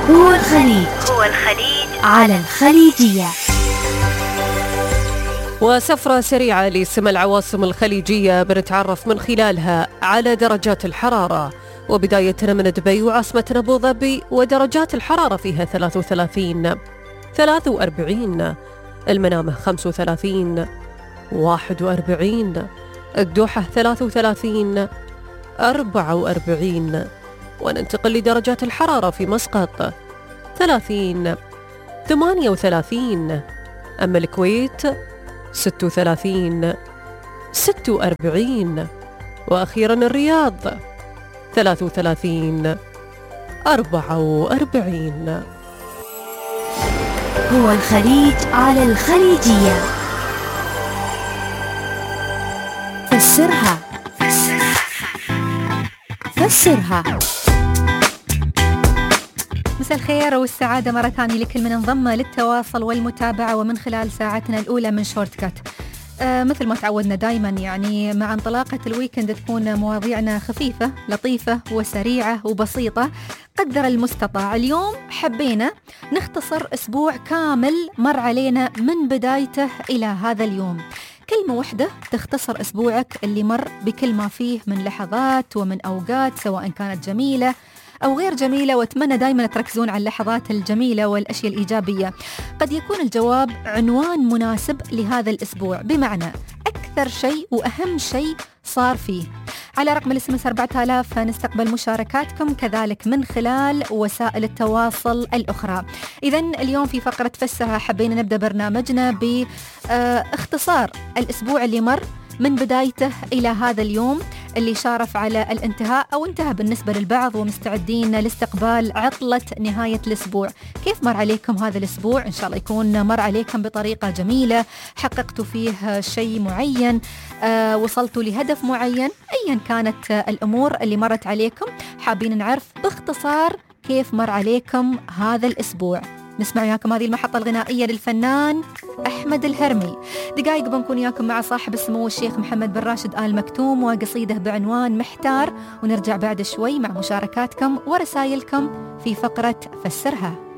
هو الخليج على الخليجية. وسفرة سريعة لسمى العواصم الخليجية بنتعرف من خلالها على درجات الحرارة، وبدايتنا من دبي وعاصمتنا أبو ظبي، ودرجات الحرارة فيها 33 43، المنامة 35 41، الدوحة 33 44. وننتقل لدرجات الحرارة في مسقط 30 38، أما الكويت 36 46، وأخيرا الرياض 33 44. هو الخليج على الخليجية. فسرها. مساء الخير والسعادة مرة ثانية لكل من انضم للتواصل والمتابعة ومن خلال ساعتنا الأولى من شورت كات. مثل ما تعودنا دايما، يعني مع انطلاقة الويكند تكون مواضيعنا خفيفة لطيفة وسريعة وبسيطة قدر المستطاع. اليوم حبينا نختصر أسبوع كامل مر علينا من بدايته إلى هذا اليوم. كلمة واحدة تختصر أسبوعك اللي مر بكل ما فيه من لحظات ومن أوقات، سواء كانت جميلة أو غير جميلة، وأتمنى دايما تركزون على اللحظات الجميلة والأشياء الإيجابية. قد يكون الجواب عنوان مناسب لهذا الأسبوع، بمعنى أكثر شيء وأهم شيء صار فيه. على رقم الSMS 4000 نستقبل مشاركاتكم كذلك من خلال وسائل التواصل الأخرى. إذن اليوم في فقرة فسرها حبينا نبدأ برنامجنا باختصار الأسبوع اللي مر من بدايته إلى هذا اليوم اللي شارف على الانتهاء أو انتهى بالنسبة للبعض، ومستعدين لاستقبال عطلة نهاية الأسبوع. كيف مر عليكم هذا الأسبوع؟ إن شاء الله يكون مر عليكم بطريقة جميلة، حققتوا فيه شيء معين، وصلتوا لهدف معين. أيا كانت الأمور اللي مرت عليكم حابين نعرف باختصار كيف مر عليكم هذا الأسبوع. نسمع وياكم هذه المحطة الغنائية للفنان أحمد الهرمي. دقائق بنكون وياكم مع صاحب السمو الشيخ محمد بن راشد آل مكتوم وقصيدة بعنوان محتار، ونرجع بعد شوي مع مشاركاتكم ورسائلكم في فقرة فسرها.